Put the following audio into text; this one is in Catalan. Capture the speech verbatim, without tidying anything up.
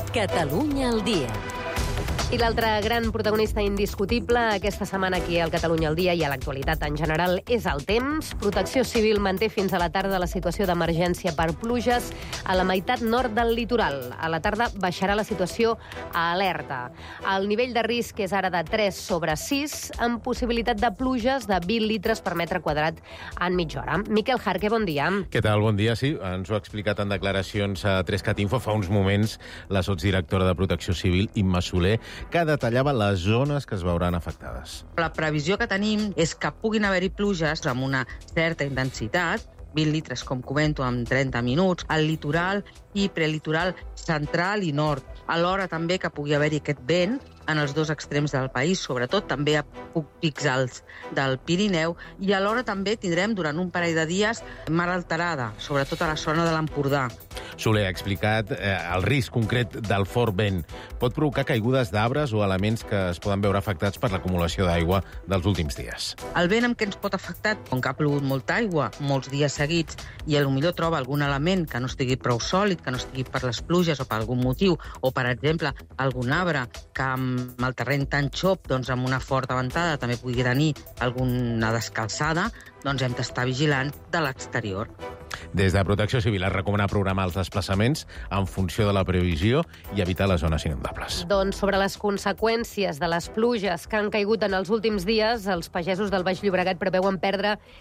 Catalunya al dia. I l'altre gran protagonista indiscutible aquesta setmana aquí al Catalunya al dia i a l'actualitat en general és el temps. Protecció Civil manté fins a la tarda la situació d'emergència per pluges a la meitat nord del litoral. A la tarda baixarà la situació a alerta. El nivell de risc és ara de tres sobre sis, amb possibilitat de pluges de vint litres per metre quadrat en mitja hora. Miquel Jarque, bon dia. Què tal? Bon dia. Sí, ens ho ha explicat en declaracions a Trescat Info fa uns moments la sotsdirectora de Protecció Civil, Imma Soler, que detallava les zones que es veuran afectades. La previsió que tenim és que puguin haver-hi pluges amb una certa intensitat, vint litres, com comento, en trenta minuts, al litoral i prelitoral central i nord. Alhora també que pugui haver-hi aquest vent en els dos extrems del país, sobretot també a pics alts del Pirineu, i alhora també tindrem durant un parell de dies mar alterada, sobretot a la zona de l'Empordà. Soler ha explicat eh, el risc concret del fort vent. Pot provocar caigudes d'arbres o elements que es poden veure afectats per l'acumulació d'aigua dels últims dies. El vent amb què ens pot afectar, com que ha plogut molta aigua molts dies seguits i potser troba algun element que no estigui prou sòlid, que no estigui per les pluges o per algun motiu, o, per exemple, algun arbre que amb el terreny tan xop, doncs amb una forta ventada també pugui tenir alguna descalçada, doncs hem d'estar vigilant de l'exterior. Des de Protecció Civil es recomana programar els desplaçaments en funció de la previsió i evitar les zones inundables. Doncs sobre les conseqüències de les pluges que han caigut en els últims dies, els pagesos del Baix Llobregat preveuen perdre